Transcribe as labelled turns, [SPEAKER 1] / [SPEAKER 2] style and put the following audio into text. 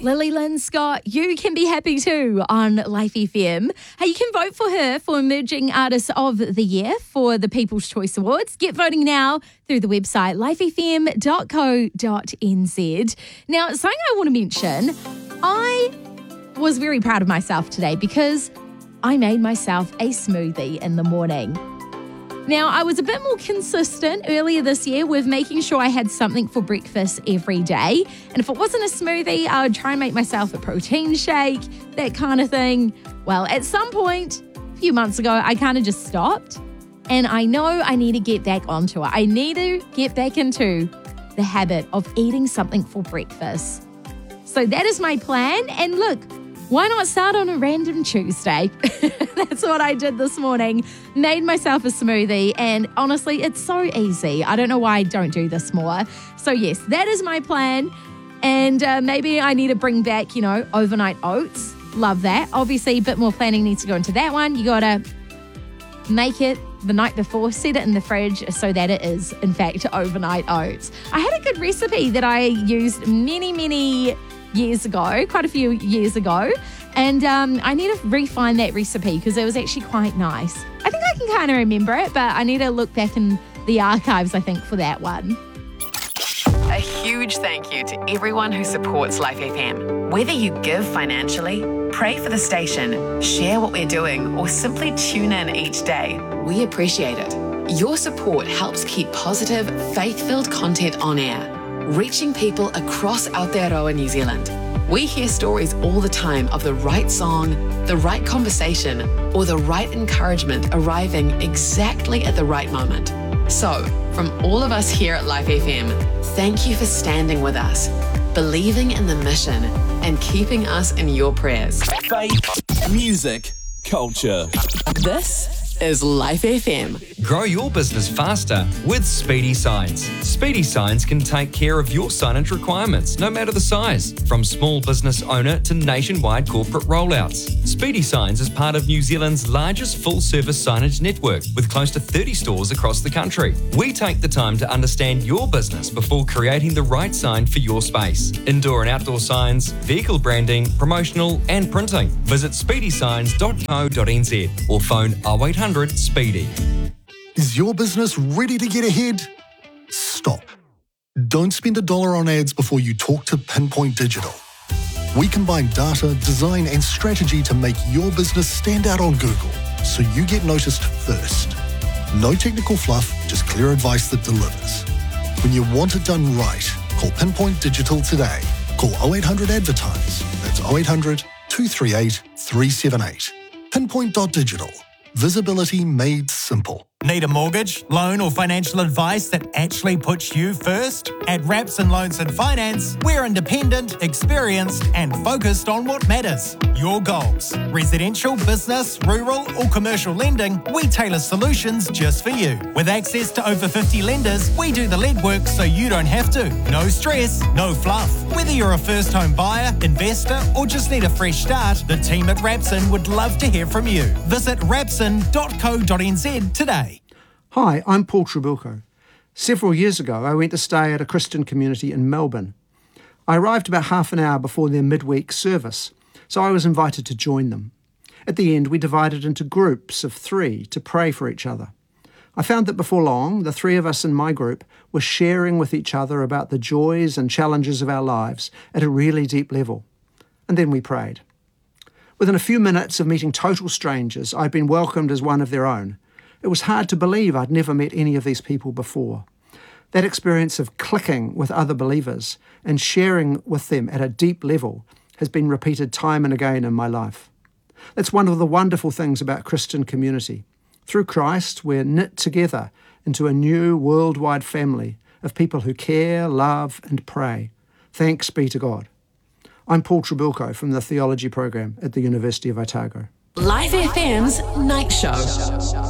[SPEAKER 1] Lily Lynn Scott, you can be happy too on Life FM. Hey, you can vote for her for Emerging Artist of the Year for the People's Choice Awards. Get voting now through the website lifefm.co.nz. Now, something I want to mention, I was very proud of myself today because I made myself a smoothie in the morning. Now, I was a bit more consistent earlier this year with making sure I had something for breakfast every day. And if it wasn't a smoothie, I would try and make myself a protein shake, that kind of thing. Well, at some point, a few months ago, I kind of just stopped. And I know I need to get back onto it. I need to get back into the habit of eating something for breakfast. So that is my plan. And look, why not start on a random Tuesday? That's what I did this morning. Made myself a smoothie, and honestly, it's so easy. I don't know why I don't do this more. So yes, that is my plan. And maybe I need to bring back, overnight oats. Love that. Obviously, a bit more planning needs to go into that one. You got to make it the night before, set it in the fridge so that it is, in fact, overnight oats. I had a good recipe that I used many years ago, quite a few years ago, and I need to refine that recipe because it was actually quite nice. I think I can kind of remember it, but I need to look back in the archives, I think, for that one.
[SPEAKER 2] A huge thank you to everyone who supports Life FM. Whether you give financially, pray for the station, share what we're doing, or simply tune in each day, we appreciate it. Your support helps keep positive, faith-filled content on air, reaching people across Aotearoa, New Zealand. We hear stories all the time of the right song, the right conversation, or the right encouragement arriving exactly at the right moment. So, from all of us here at Life FM, thank you for standing with us, believing in the mission, and keeping us in your prayers.
[SPEAKER 3] Faith, music, culture.
[SPEAKER 2] This is Life FM.
[SPEAKER 4] Grow your business faster with Speedy Signs. Speedy Signs can take care of your signage requirements, no matter the size, from small business owner to nationwide corporate rollouts. Speedy Signs is part of New Zealand's largest full-service signage network with close to 30 stores across the country. We take the time to understand your business before creating the right sign for your space. Indoor and outdoor signs, vehicle branding, promotional and printing. Visit speedysigns.co.nz or phone 0800 Speedy.
[SPEAKER 5] Is your business ready to get ahead? Stop. Don't spend $1 on ads before you talk to Pinpoint Digital. We combine data, design and strategy to make your business stand out on Google so you get noticed first. No technical fluff, just clear advice that delivers. When you want it done right, call Pinpoint Digital today. Call 0800 Advertise. That's 0800 238 378. Pinpoint.digital. Visibility made simple.
[SPEAKER 6] Need a mortgage, loan or financial advice that actually puts you first? At Rapson Loans and Finance, we're independent, experienced and focused on what matters. Your goals. Residential, business, rural or commercial lending, we tailor solutions just for you. With access to over 50 lenders, we do the legwork so you don't have to. No stress, no fluff. Whether you're a first home buyer, investor or just need a fresh start, the team at Rapson would love to hear from you. Visit rapson.co.nz today.
[SPEAKER 7] Hi, I'm Paul Trabucco. Several years ago, I went to stay at a Christian community in Melbourne. I arrived about half an hour before their midweek service, so I was invited to join them. At the end, we divided into groups of 3 to pray for each other. I found that before long, the 3 of us in my group were sharing with each other about the joys and challenges of our lives at a really deep level. And then we prayed. Within a few minutes of meeting total strangers, I'd been welcomed as one of their own. It was hard to believe I'd never met any of these people before. That experience of clicking with other believers and sharing with them at a deep level has been repeated time and again in my life. That's one of the wonderful things about Christian community. Through Christ, we're knit together into a new worldwide family of people who care, love and pray. Thanks be to God. I'm Paul Trabucco from the Theology program at the University of Otago.
[SPEAKER 2] Life FM's Night Show.